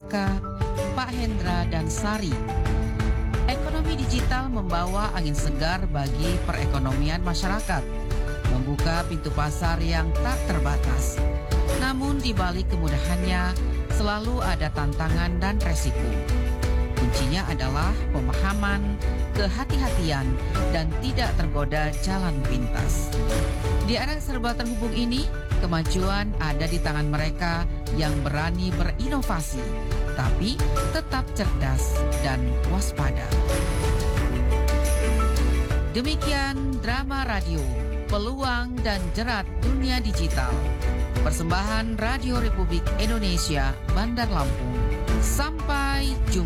Eka, Pak Hendra, dan Sari. Ekonomi digital membawa angin segar bagi perekonomian masyarakat, membuka pintu pasar yang tak terbatas. Namun di balik kemudahannya, selalu ada tantangan dan resiko. Kuncinya adalah pemahaman, kehati-hatian, dan tidak tergoda jalan pintas. Di era serba terhubung ini, kemajuan ada di tangan mereka yang berani berinovasi, tapi tetap cerdas dan waspada. Demikian drama radio, peluang dan jerat dunia digital. Persembahan Radio Republik Indonesia, Bandar Lampung. Sampai jumpa.